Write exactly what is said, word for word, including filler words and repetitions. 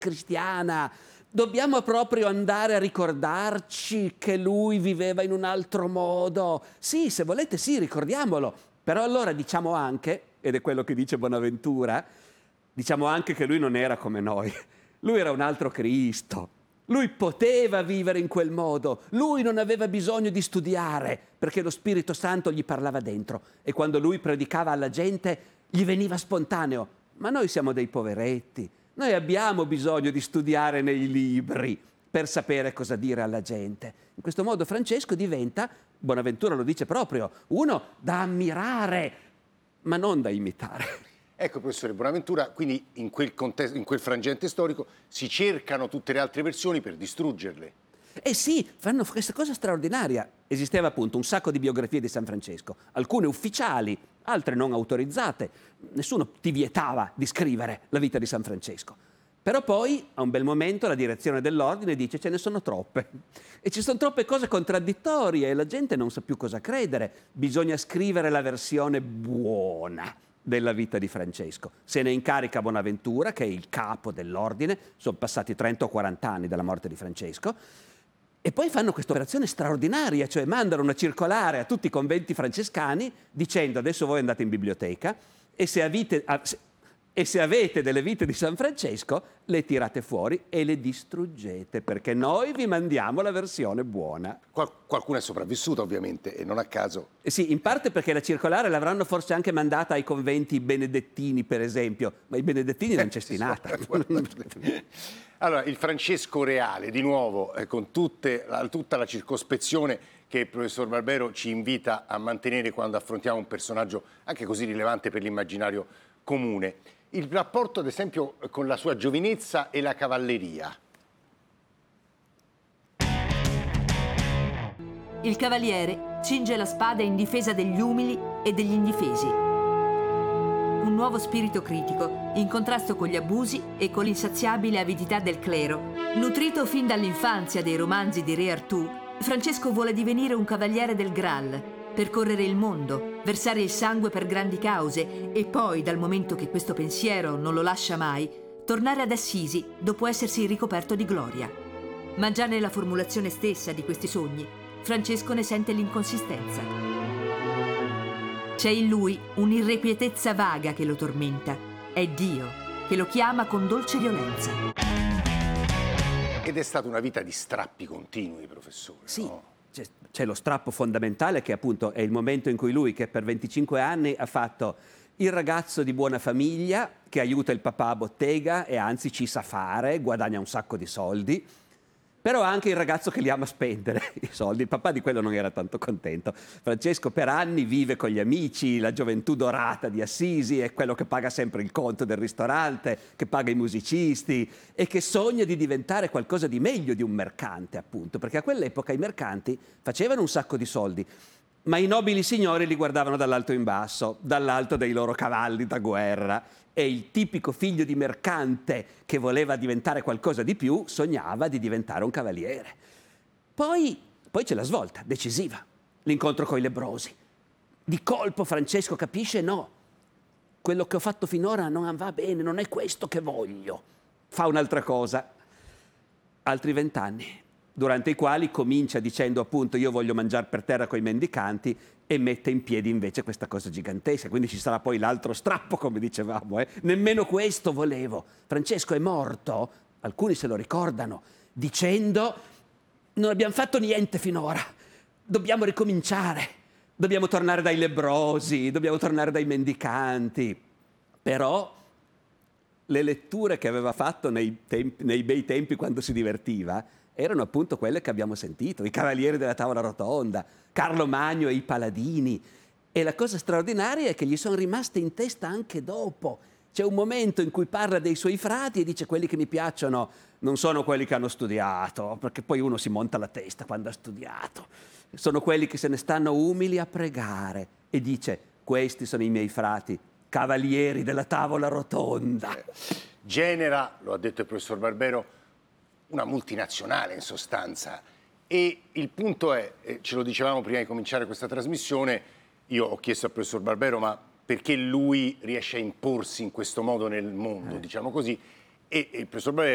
cristiana. Dobbiamo proprio andare a ricordarci che lui viveva in un altro modo. Sì, se volete, sì, ricordiamolo. Però allora diciamo anche, ed è quello che dice Bonaventura, diciamo anche che lui non era come noi. Lui era un altro Cristo. Lui poteva vivere in quel modo. Lui non aveva bisogno di studiare, perché lo Spirito Santo gli parlava dentro. E quando lui predicava alla gente, gli veniva spontaneo. Ma noi siamo dei poveretti. Noi abbiamo bisogno di studiare nei libri per sapere cosa dire alla gente. In questo modo Francesco diventa, Bonaventura lo dice proprio, uno da ammirare, ma non da imitare. Ecco, professore Bonaventura, quindi in quel contesto, in quel frangente storico si cercano tutte le altre versioni per distruggerle. Eh sì, fanno questa cosa straordinaria. Esisteva appunto un sacco di biografie di San Francesco, alcune ufficiali, altre non autorizzate. Nessuno ti vietava di scrivere la vita di San Francesco. Però poi, a un bel momento, la direzione dell'ordine dice ce ne sono troppe. E ci sono troppe cose contraddittorie e la gente non sa più cosa credere. Bisogna scrivere la versione buona della vita di Francesco. Se ne incarica Bonaventura, che è il capo dell'ordine, sono passati trenta o quaranta anni dalla morte di Francesco, e poi fanno questa operazione straordinaria, cioè mandano una circolare a tutti i conventi francescani dicendo adesso voi andate in biblioteca e se avete, e se avete delle vite di San Francesco le tirate fuori e le distruggete, perché noi vi mandiamo la versione buona. Qual- qualcuno è sopravvissuto ovviamente e non a caso. Eh sì, in parte perché la circolare l'avranno forse anche mandata ai conventi benedettini, per esempio, ma i benedettini non c'è stinata. Allora, il Francesco reale, di nuovo, eh, con tutte, la, tutta la circospezione che il professor Barbero ci invita a mantenere quando affrontiamo un personaggio anche così rilevante per l'immaginario comune. Il rapporto, ad esempio, con la sua giovinezza e la cavalleria. Il cavaliere cinge la spada in difesa degli umili e degli indifesi. Un nuovo spirito critico, in contrasto con gli abusi e con l'insaziabile avidità del clero. Nutrito fin dall'infanzia dei romanzi di Re Artù, Francesco vuole divenire un cavaliere del Graal, percorrere il mondo, versare il sangue per grandi cause e poi, dal momento che questo pensiero non lo lascia mai, tornare ad Assisi dopo essersi ricoperto di gloria. Ma già nella formulazione stessa di questi sogni, Francesco ne sente l'inconsistenza. C'è in lui un'irrequietezza vaga che lo tormenta. È Dio che lo chiama con dolce violenza. Ed è stata una vita di strappi continui, professore. Sì. No? C'è, c'è lo strappo fondamentale che appunto è il momento in cui lui, che per venticinque anni ha fatto il ragazzo di buona famiglia che aiuta il papà a bottega e anzi ci sa fare, guadagna un sacco di soldi, però anche il ragazzo che li ama spendere i soldi. Il papà di quello non era tanto contento. Francesco per anni vive con gli amici, la gioventù dorata di Assisi, è quello che paga sempre il conto del ristorante, che paga i musicisti e che sogna di diventare qualcosa di meglio di un mercante, appunto, perché a quell'epoca i mercanti facevano un sacco di soldi, ma i nobili signori li guardavano dall'alto in basso, dall'alto dei loro cavalli da guerra, e il tipico figlio di mercante che voleva diventare qualcosa di più sognava di diventare un cavaliere. Poi, poi c'è la svolta decisiva, l'incontro coi lebbrosi. Di colpo Francesco capisce: no, quello che ho fatto finora non va bene, non è questo che voglio. Fa un'altra cosa. Altri vent'anni, durante i quali comincia dicendo appunto io voglio mangiare per terra coi mendicanti e mette in piedi invece questa cosa gigantesca. Quindi ci sarà poi l'altro strappo, come dicevamo. Eh? Nemmeno questo volevo. Francesco è morto, alcuni se lo ricordano, dicendo non abbiamo fatto niente finora, dobbiamo ricominciare, dobbiamo tornare dai lebbrosi, dobbiamo tornare dai mendicanti. Però le letture che aveva fatto nei, tempi, nei bei tempi quando si divertiva erano appunto quelle che abbiamo sentito, i Cavalieri della Tavola Rotonda, Carlo Magno e i Paladini. E la cosa straordinaria è che gli sono rimaste in testa anche dopo. C'è un momento in cui parla dei suoi frati e dice quelli che mi piacciono non sono quelli che hanno studiato, perché poi uno si monta la testa quando ha studiato. Sono quelli che se ne stanno umili a pregare. E dice questi sono i miei frati, Cavalieri della Tavola Rotonda. Genera, lo ha detto il professor Barbero, una multinazionale in sostanza. E il punto è, eh, ce lo dicevamo prima di cominciare questa trasmissione, io ho chiesto al professor Barbero ma perché lui riesce a imporsi in questo modo nel mondo, eh. diciamo così, e, e il professor Barbero